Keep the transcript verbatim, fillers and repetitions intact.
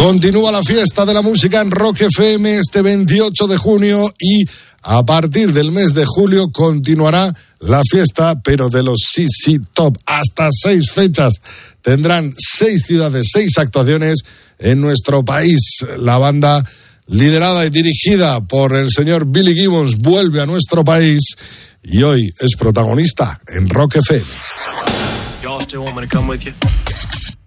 Continúa la fiesta de la música en Rock F M este veintiocho de junio y a partir del mes de julio continuará la fiesta, pero de los C C Top. Hasta seis fechas. Tendrán seis ciudades, seis actuaciones en nuestro país. La banda, liderada y dirigida por el señor Billy Gibbons, vuelve a nuestro país y hoy es protagonista en Rock F M. Y'all still want me to come with you?